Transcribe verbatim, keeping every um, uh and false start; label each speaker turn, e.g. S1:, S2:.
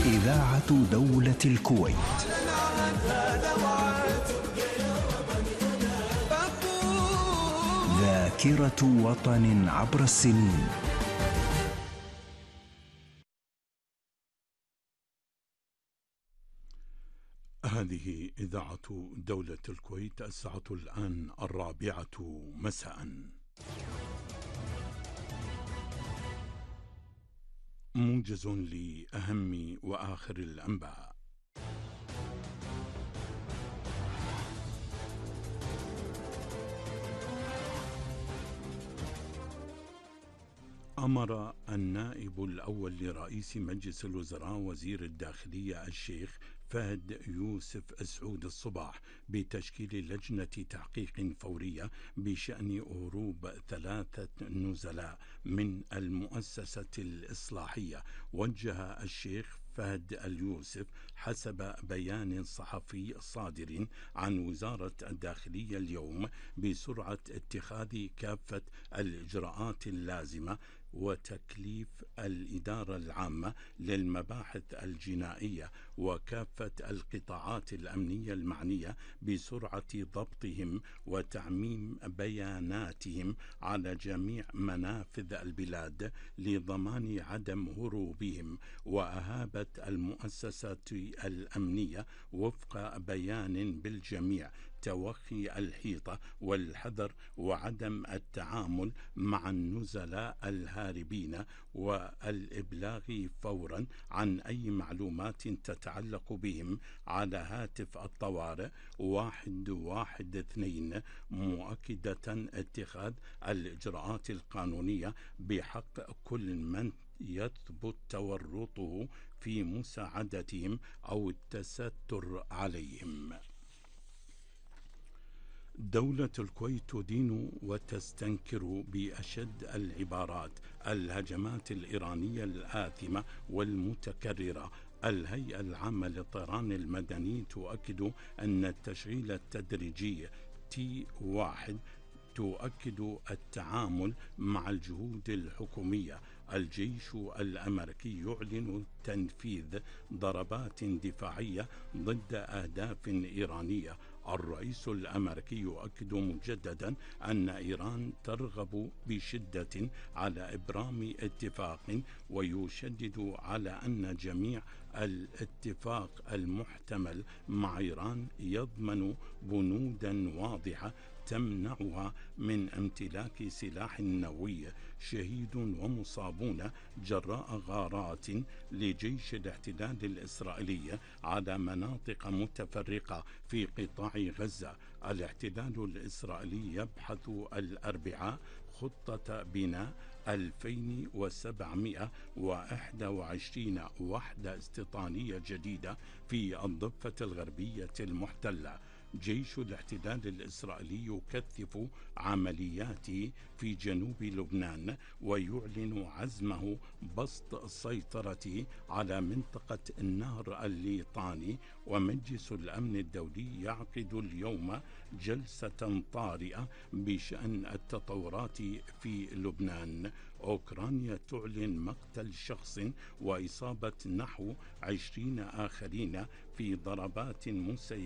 S1: إذاعة دولة الكويت. ذاكرة وطن عبر السنين.
S2: هذه إذاعة دولة الكويت. الساعة الآن الرابعة مساء. موجز لأهم وآخر الأنباء. أمر النائب الأول لرئيس مجلس الوزراء وزير الداخلية الشيخ فهد يوسف سعود الصباح بتشكيل لجنة تحقيق فورية بشأن هروب ثلاثة نزلاء من المؤسسة الإصلاحية. وجه الشيخ فهد اليوسف حسب بيان صحفي صادر عن وزارة الداخلية اليوم بسرعة اتخاذ كافة الإجراءات اللازمة وتكليف الإدارة العامة للمباحث الجنائية وكافة القطاعات الأمنية المعنية بسرعة ضبطهم وتعميم بياناتهم على جميع منافذ البلاد لضمان عدم هروبهم. وأهابت المؤسسات الأمنية وفق بيان بالجميع توخي الحيطة والحذر وعدم التعامل مع النزلاء الهاربين والإبلاغ فورا عن أي معلومات تتعلق بهم على هاتف الطوارئ واحد واحد اثنين، مؤكدة اتخاذ الإجراءات القانونية بحق كل من يثبت تورطه في مساعدتهم أو التستر عليهم. دولة الكويت تدين وتستنكر بأشد العبارات الهجمات الإيرانية الآثمة والمتكررة. الهيئة العامة للطيران المدني تؤكد أن التشغيل التدريجي تي واحد تؤكد التعامل مع الجهود الحكومية. الجيش الأمريكي يعلن تنفيذ ضربات دفاعية ضد أهداف إيرانية. الرئيس الأمريكي يؤكد مجددا أن إيران ترغب بشدة على إبرام اتفاق ويشدد على أن جميع الاتفاق المحتمل مع إيران يضمن بنودا واضحة تمنعها من امتلاك سلاح نووي. شهيد ومصابون جراء غارات لجيش الاحتلال الإسرائيلي على مناطق متفرقة في قطاع غزة. الاحتلال الإسرائيلي يبحث الأربعاء خطة بناء ألفين وسبعمائة وواحد وعشرين وحدة استيطانية جديدة في الضفة الغربية المحتلة. جيش الاحتلال الإسرائيلي يكثف عملياته في جنوب لبنان ويعلن عزمه بسط السيطرة على منطقة النهر الليطاني. ومجلس الأمن الدولي يعقد اليوم جلسة طارئة بشأن التطورات في لبنان. أوكرانيا تعلن مقتل شخص وإصابة نحو عشرين آخرين في ضربات مسيرة